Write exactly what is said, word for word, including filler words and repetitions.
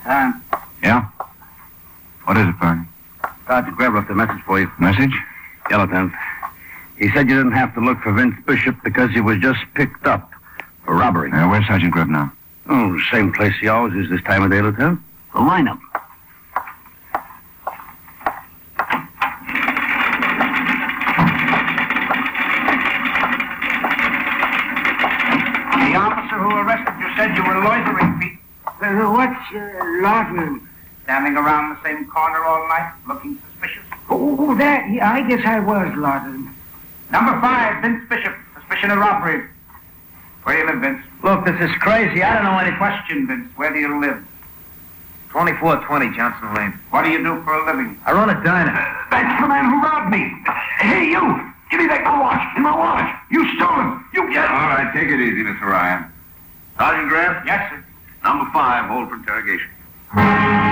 Tom. Yeah? What is it, Barney? Sergeant Greb left a message for you. Message? Yeah, Lieutenant. He said you didn't have to look for Vince Bishop because he was just picked up for robbery. Uh, where's Sergeant Greb now? Oh, same place he always is this time of day, Lieutenant. The lineup. The officer who arrested you said you were loitering, Pete. Uh, what's uh, loitering? Standing around the same corner all night, looking suspicious. Oh, that, yeah, I guess I was loitering. Number five, Vince Bishop. Suspicion of robbery. Where do you live, Vince? Look, this is crazy. I don't know any... Question, Vince. Where do you live? twenty-four twenty Johnson Lane. What do you do for a living? I run a diner. That's the man who robbed me. Hey, you! Give me back my watch. And my watch. You stole it. You get it. All right, take it easy, Mister Ryan. Sergeant Greb? Yes, sir. Number five, hold for interrogation.